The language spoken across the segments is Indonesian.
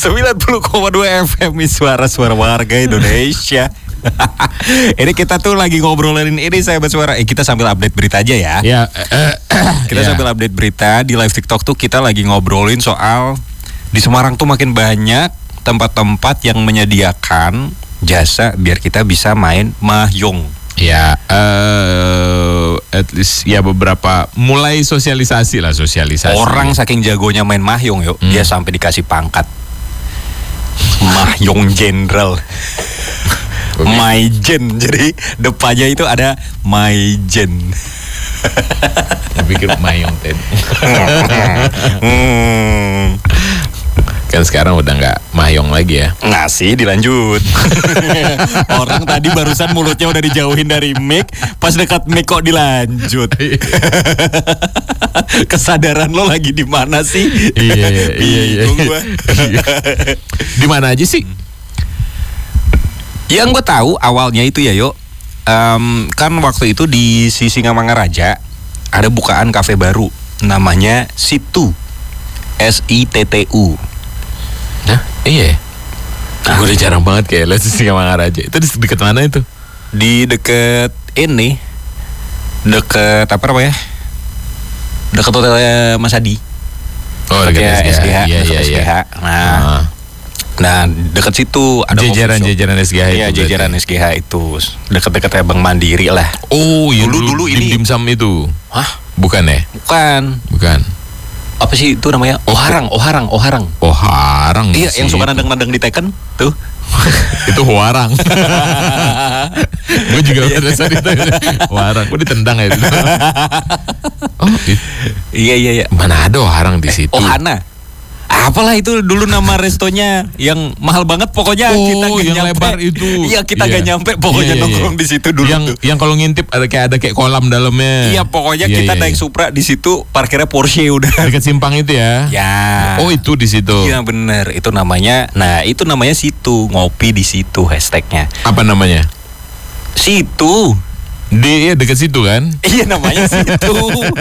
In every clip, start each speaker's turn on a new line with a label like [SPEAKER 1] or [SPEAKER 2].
[SPEAKER 1] 90,2 FM suara-suara warga Indonesia. Ini kita tuh lagi ngobrolin ini sahabat suara. Kita sambil update berita aja ya. Kita sambil update berita di live TikTok tuh kita lagi ngobrolin soal di Semarang tuh makin banyak tempat-tempat yang menyediakan jasa biar kita bisa main mahjong.
[SPEAKER 2] Ya, at least ya beberapa mulai sosialisasi.
[SPEAKER 1] Orang saking jagonya main mahjong yuk, dia sampai dikasih pangkat mahjong jenderal. Maijen, jadi depannya itu ada Maijen.
[SPEAKER 2] Saya pikir Mayong Ted. Kan sekarang udah nggak Mayong lagi ya.
[SPEAKER 1] Ngasih dilanjut. Orang tadi barusan mulutnya udah dijauhin dari mic, pas dekat mic kok dilanjut. Kesadaran lo lagi di mana sih?
[SPEAKER 2] Iya.
[SPEAKER 1] Bingung gua.
[SPEAKER 2] Di mana aja sih?
[SPEAKER 1] Yang gue tahu awalnya itu ya kan waktu itu di Singamangaraja ada bukaan kafe baru namanya Situ, SITTU.
[SPEAKER 2] Nah, iya. Gue udah jarang banget kayak lihat Singamangaraja. Itu di dekat mana itu?
[SPEAKER 1] Di deket ini, deket apa namanya? Deket hotelnya Mas Adi.
[SPEAKER 2] Oh, dekat SGH. Iya.
[SPEAKER 1] Nah, dekat situ ada
[SPEAKER 2] jajaran SGH itu.
[SPEAKER 1] Iya, jajaran SGH itu. Dekat-dekatnya Bank Mandiri lah.
[SPEAKER 2] Oh, iya
[SPEAKER 1] dulu ini
[SPEAKER 2] dimsum itu.
[SPEAKER 1] Hah?
[SPEAKER 2] Bukan ya?
[SPEAKER 1] Bukan. Apa sih itu namanya? Oharang. Iya, yang suka nandang-nandang di Tekken tuh.
[SPEAKER 2] Itu Hoarang. Gue juga pada saat itu Hoarang. Gue ditendang ya. Oh,
[SPEAKER 1] iya.
[SPEAKER 2] Mana ada Hoarang di situ?
[SPEAKER 1] Ohana. Apalah itu dulu nama restonya yang mahal banget pokoknya kita gak
[SPEAKER 2] yang
[SPEAKER 1] nyampe.
[SPEAKER 2] Lebar itu.
[SPEAKER 1] Iya, kita gak nyampe pokoknya nongkrong di situ dulu tuh.
[SPEAKER 2] Yang kalau ngintip ada kayak kolam dalamnya.
[SPEAKER 1] Iya, pokoknya kita naik Supra di situ, parkirnya Porsche udah.
[SPEAKER 2] Dekat simpang itu ya.
[SPEAKER 1] Ya.
[SPEAKER 2] Oh, itu di situ.
[SPEAKER 1] Iya, bener. Itu namanya. Nah, itu namanya Situ, ngopi di situ hashtagnya.
[SPEAKER 2] Apa namanya?
[SPEAKER 1] Situ.
[SPEAKER 2] Iya, dekat situ kan?
[SPEAKER 1] Iya, namanya Situ.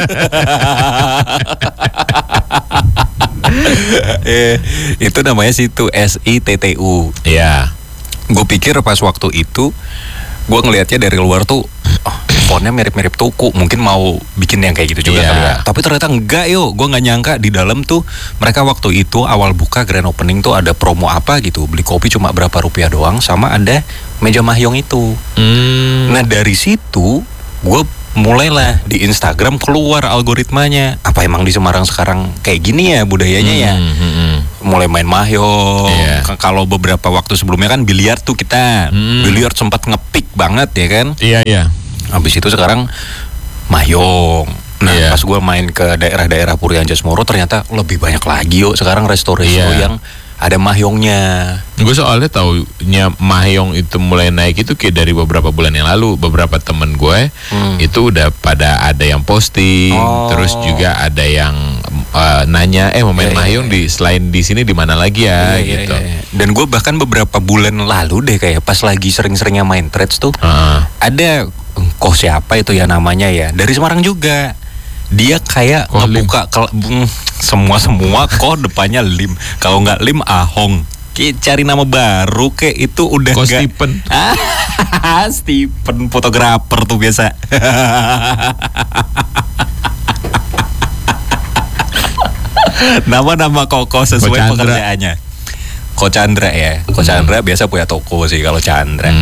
[SPEAKER 1] Itu namanya Situ, SITTU.
[SPEAKER 2] Iya.
[SPEAKER 1] Gue pikir pas waktu itu gue ngelihatnya dari luar tuh fontnya mirip-mirip Tuku, mungkin mau bikin yang kayak gitu juga kali ya. Tapi ternyata enggak gue nggak nyangka di dalam tuh mereka waktu itu awal buka grand opening tuh ada promo apa gitu, beli kopi cuma berapa rupiah doang, sama ada meja mahjong itu. Nah dari situ gue mulailah di Instagram keluar algoritmanya, apa emang di Semarang sekarang kayak gini ya budayanya ya. Mulai main mahjong. Kalau beberapa waktu sebelumnya kan biliar tuh kita biliar sempat ngepik banget ya kan.
[SPEAKER 2] Iya.
[SPEAKER 1] Habis itu sekarang mahjong. Nah pas gue main ke daerah-daerah Purian Jasmoro ternyata lebih banyak lagi sekarang resto-resto yang ada mahjongnya.
[SPEAKER 2] Gue soalnya taunya mahjong itu mulai naik itu kayak dari beberapa bulan yang lalu. Beberapa temen gue itu udah pada ada yang posting, terus juga ada yang nanya mau main mahjong di selain di sini di mana lagi ya gitu.
[SPEAKER 1] Dan gue bahkan beberapa bulan lalu deh kayak pas lagi sering-seringnya main threads tuh ada siapa itu ya namanya ya, dari Semarang juga. Dia kayak ngebuka semua depannya lim. Kalau nggak lim ahong. Cari nama baru itu udah
[SPEAKER 2] nggak. Stephen.
[SPEAKER 1] Stephen fotografer tuh biasa. Nama-nama koko sesuai pekerjaannya. Ko Chandra ya. Ko Chandra biasa punya toko sih kalau Chandra.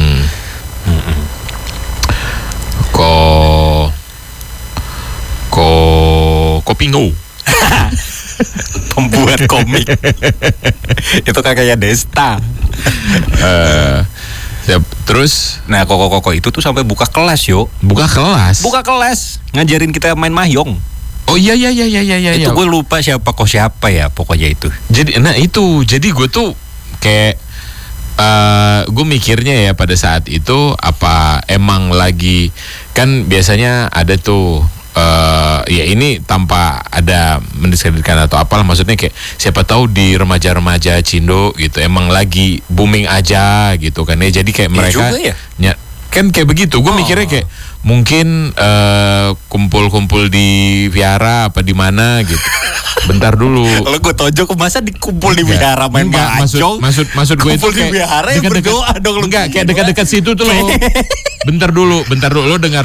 [SPEAKER 2] Kopingo.
[SPEAKER 1] Pembuat komik. Itu kakaknya Desta.
[SPEAKER 2] Terus
[SPEAKER 1] nah koko itu tuh sampai buka kelas
[SPEAKER 2] Buka kelas
[SPEAKER 1] ngajarin kita main mahjong.
[SPEAKER 2] Oh iya.
[SPEAKER 1] Itu gue lupa siapa ya pokoknya itu.
[SPEAKER 2] Jadi gue tuh kayak gue mikirnya ya pada saat itu apa emang lagi kan biasanya ada tuh ya ini tanpa ada mendiskreditkan atau apalah, maksudnya kayak siapa tahu di remaja-remaja Cindo gitu emang lagi booming aja gitu kan ya, jadi kayak mereka Kan kayak begitu. Gue mikirnya kayak mungkin kumpul-kumpul di vihara apa di mana gitu. Bentar dulu.
[SPEAKER 1] Kalau gue tojok masa dikumpul di vihara main mahjong?
[SPEAKER 2] Maksud gue itu
[SPEAKER 1] kumpul di vihara ya berdoa dong lu.
[SPEAKER 2] Enggak, kayak dekat-dekat situ tuh lo. Bentar dulu. Lo dengar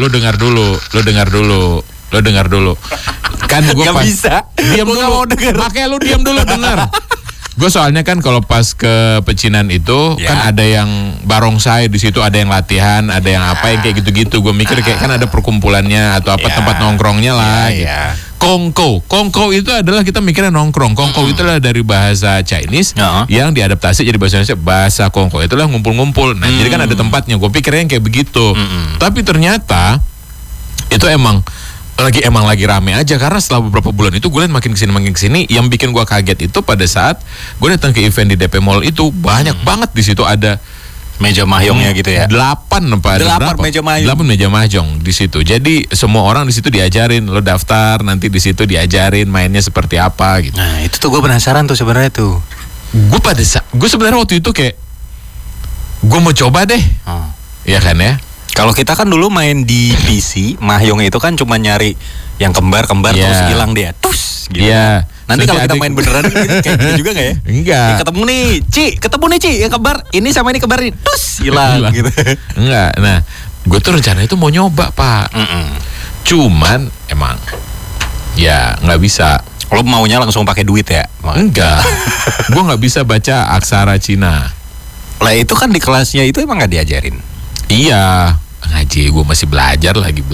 [SPEAKER 2] dulu. Kan gue pas
[SPEAKER 1] bisa.
[SPEAKER 2] Diam dulu. Makanya lu diam dulu dengar. Gue soalnya kan kalau pas ke pecinan itu kan ada yang barongsai di situ, ada yang latihan, ada yang apa yang kayak gitu-gitu. Gue mikir kayak kan ada perkumpulannya atau apa tempat nongkrongnya lah. Gitu. Kongko itu adalah kita mikirnya nongkrong. Kongko itu adalah dari bahasa Chinese yang diadaptasi jadi bahasa Indonesia. Bahasa Kongko itulah ngumpul-ngumpul. Nah jadi kan ada tempatnya. Gue pikirnya kayak begitu. Tapi ternyata itu emang lagi rame aja, karena setelah beberapa bulan itu gue liat makin kesini. Yang bikin gue kaget itu pada saat gue datang ke event di DP Mall itu banyak banget di situ ada
[SPEAKER 1] meja mahjongnya gitu ya.
[SPEAKER 2] 8
[SPEAKER 1] meja mahjong.
[SPEAKER 2] 8 meja mahjong di situ. Jadi semua orang di situ diajarin, lo daftar nanti di situ diajarin mainnya seperti apa gitu.
[SPEAKER 1] Nah, itu tuh gue penasaran tuh sebenarnya tuh.
[SPEAKER 2] Gue sebenarnya waktu itu kayak gue mau coba deh. Ya kan ya?
[SPEAKER 1] Kalau kita kan dulu main di PC, mahjong itu kan cuma nyari yang kembar terus hilang dia. Tus gitu.
[SPEAKER 2] Iya.
[SPEAKER 1] Nanti kalau kita main beneran kayak gitu juga gak ya?
[SPEAKER 2] Enggak.
[SPEAKER 1] Ketemu nih Ci yang kembar. Ini sama ini kembar nih. Tus hilang gitu.
[SPEAKER 2] Enggak. Nah, gue tuh rencana itu mau nyoba, Pak. Cuman emang ya nggak bisa.
[SPEAKER 1] Lo maunya langsung pakai duit ya?
[SPEAKER 2] Enggak. Gue nggak bisa baca aksara Cina.
[SPEAKER 1] Lah itu kan di kelasnya itu emang nggak diajarin.
[SPEAKER 2] Iya. Ngaji gue masih belajar.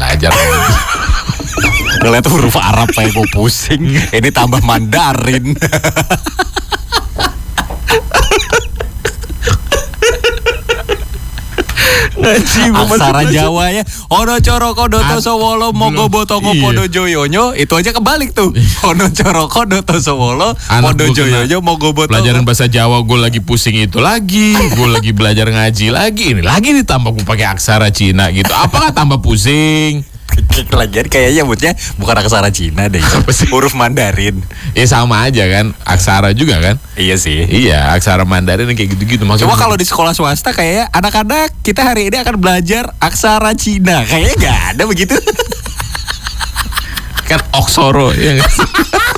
[SPEAKER 1] Ngeliat huruf Arab kayak gue pusing. Ini tambah Mandarin. Aksara Jawa ya. Ono coroko doto sowolo mogo botongo podo joyonyo. Itu aja kebalik tuh. Ono coroko doto sowolo podo joyonyo mogo botongo.
[SPEAKER 2] Pelajaran bahasa Jawa gue lagi pusing itu lagi. Gue lagi belajar ngaji lagi. Ini lagi ditambah gue pakai aksara Cina gitu. Apakah tambah pusing?
[SPEAKER 1] Lagian kayaknya nyebutnya bukan aksara Cina deh. Huruf Mandarin.
[SPEAKER 2] Ya sama aja kan. Aksara juga kan.
[SPEAKER 1] Iya sih.
[SPEAKER 2] Iya, aksara Mandarin kayak gitu-gitu.
[SPEAKER 1] Cuma kalau di sekolah swasta kayaknya anak-anak kita hari ini akan belajar aksara Cina. Kayaknya nggak ada begitu.
[SPEAKER 2] Kan Oksoro ya gak sih?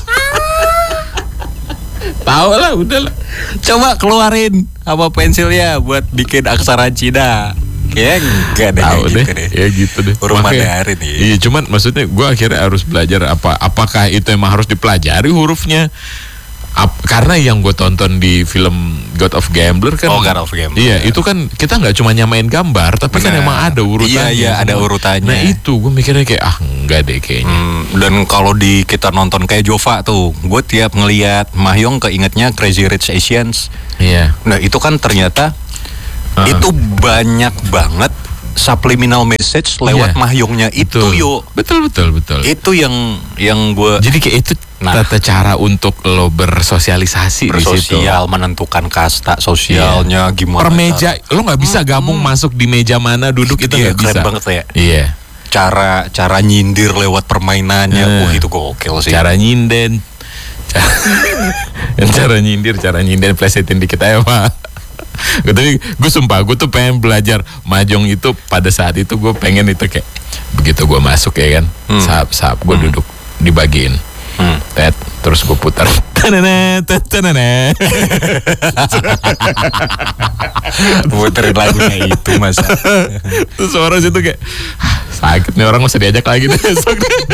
[SPEAKER 2] Tahu lah, udah lah.
[SPEAKER 1] Coba keluarin apa pensilnya buat bikin aksara Cina. Ya enggak deh.
[SPEAKER 2] Tahu deh.
[SPEAKER 1] Gitu deh.
[SPEAKER 2] Ya gitu deh.
[SPEAKER 1] Huruf Mandarin ya.
[SPEAKER 2] Iya, cuman maksudnya gue akhirnya harus belajar apakah itu emang harus dipelajari hurufnya? Karena yang gue tonton di film God of Gambler kan.
[SPEAKER 1] Oh, God of Gambler.
[SPEAKER 2] Iya, itu kan kita nggak cuma nyamain gambar, tapi kan emang ada urutannya.
[SPEAKER 1] Iya, ada urutannya.
[SPEAKER 2] Nah itu gue mikirnya kayak enggak deh kayaknya.
[SPEAKER 1] Dan kalau kita nonton kayak Jova tuh, gue tiap ngelihat mahjong keingetnya Crazy Rich Asians.
[SPEAKER 2] Iya.
[SPEAKER 1] Nah itu kan ternyata itu banyak banget subliminal message lewat mahjongnya itu yo.
[SPEAKER 2] Betul.
[SPEAKER 1] Itu yang gue.
[SPEAKER 2] Jadi kayak itu tata cara untuk lo bersosialisasi di situ.
[SPEAKER 1] Bersosial, menentukan kasta sosialnya gimana.
[SPEAKER 2] Per meja, lo nggak bisa gabung masuk di meja mana duduk itu nggak bisa.
[SPEAKER 1] Keren banget ya.
[SPEAKER 2] Iya.
[SPEAKER 1] Cara nyindir lewat permainannya, itu gokil sih.
[SPEAKER 2] Cara nyinden, cara nyindir plesetin dikit aja Pak. Tapi gue sumpah gue tuh pengen belajar mahjong itu pada saat itu gue pengen itu kayak begitu gue masuk ya kan sahab gue duduk dibagiin terus gue putar
[SPEAKER 1] puterin lagunya itu mas.
[SPEAKER 2] Terus orang situ kayak sakit nih orang, masa diajak lagi deh besok.